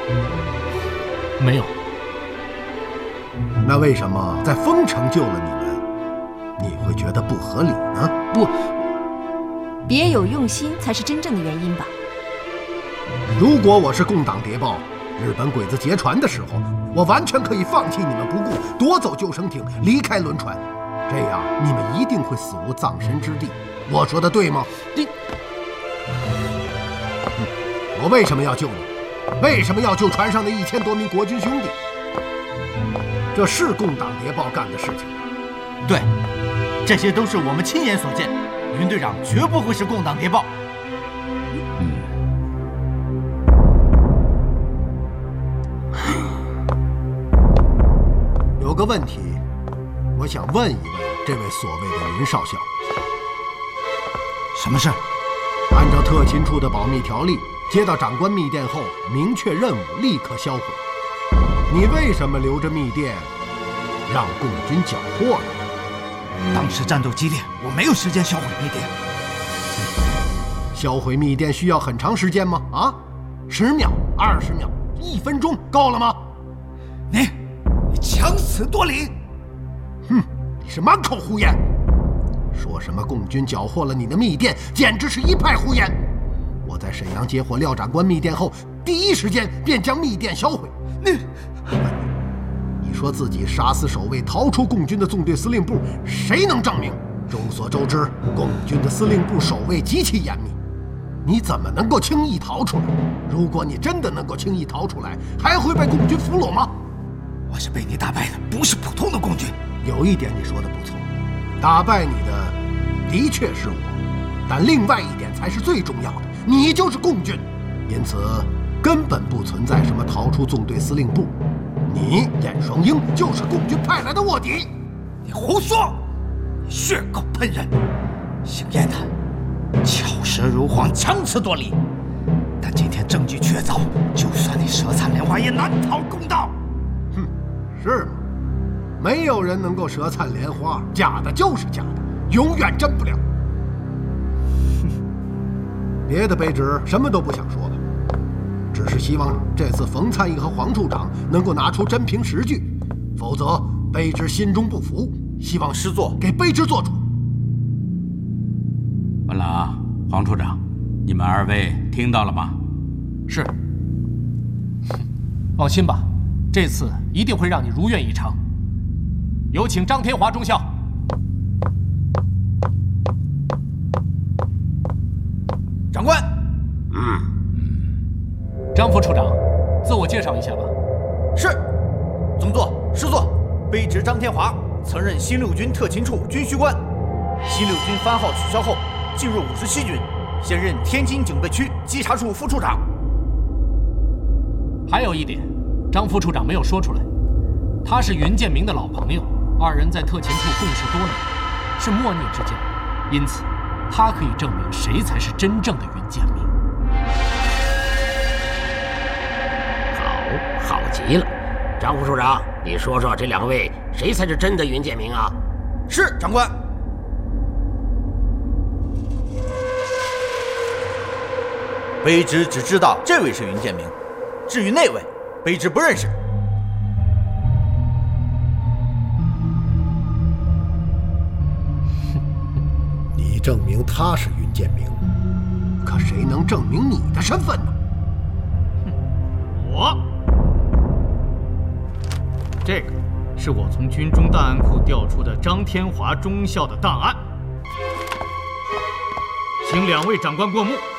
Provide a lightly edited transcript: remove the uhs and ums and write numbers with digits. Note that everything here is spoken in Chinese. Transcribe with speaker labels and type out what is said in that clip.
Speaker 1: 没有。
Speaker 2: 那为什么在丰城救了你们，你会觉得不合理呢？
Speaker 1: 不，
Speaker 3: 别有用心才是真正的原因吧。
Speaker 2: 如果我是共党谍报，日本鬼子劫船的时候，我完全可以放弃你们不顾，夺走救生艇，离开轮船，这样你们一定会死无葬身之地。我说的对吗？我为什么要救你？为什么要救船上的1000多名国军兄弟？这是共党谍报干的事情。
Speaker 4: 对，这些都是我们亲眼所见。云队长绝不会是共党谍报。
Speaker 2: 有个问题，我想问一问这位所谓的云少校。
Speaker 4: 什么事？
Speaker 2: 按照特勤处的保密条例，接到长官密电后，明确任务，立刻销毁。你为什么留着密电，让共军缴获呢？
Speaker 4: 当时战斗激烈，我没有时间销毁密电。
Speaker 2: 销毁密电需要很长时间吗？啊，10秒、20秒、1分钟够了吗？
Speaker 4: 你强词夺理！
Speaker 2: 哼，你是满口胡言！说什么共军缴获了你的密电，简直是一派胡言！我在沈阳截获廖长官密电后，第一时间便将密电销毁。你说自己杀死守卫，逃出共军的纵队司令部，谁能证明？众所周知，共军的司令部守卫极其严密，你怎么能够轻易逃出来？如果你真的能够轻易逃出来，还会被共军俘虏吗？
Speaker 4: 我是被你打败的，不是普通的共军。
Speaker 2: 有一点你说的不错，打败你的的确是我，但另外一点才是最重要的，你就是共军，因此根本不存在什么逃出纵队司令部。你燕双鹰就是共军派来的卧底。
Speaker 4: 你胡说！你血口喷人，姓燕的巧舌如簧，强词夺理。但今天证据确凿，就算你舌灿莲花，也难逃公道。
Speaker 2: 哼，是吗？没有人能够舌灿莲花，假的就是假的，永远真不了。别的卑职什么都不想说了，只是希望这次冯参议和黄处长能够拿出真凭实据，否则卑职心中不服，希望师座给卑职做主。
Speaker 5: 文朗、黄处长，你们2位听到了吗？
Speaker 1: 是。放心吧，这次一定会让你如愿以偿。有请张天华中校。
Speaker 4: 长官。
Speaker 1: 张副处长，自我介绍一下吧。
Speaker 4: 是。总座、师座，卑职张天华，曾任新六军特勤处军需官。新六军番号取消后，进入57军，现任天津警备区稽查处副处长。
Speaker 1: 还有一点，张副处长没有说出来，他是云建明的老朋友，2人在特勤处共事多年，是莫逆之交，因此他可以证明谁才是真正的云建明。
Speaker 6: 好极了，张副处长，你说说这2位谁才是真的云建明啊？
Speaker 4: 是，长官。卑职只知道这位是云建明，至于那位，卑职不认识。
Speaker 2: 你证明他是云建明，可谁能证明你的身份呢？
Speaker 7: 我。这个是我从军中档案库调出的张天华中校的档案，请2位长官过目。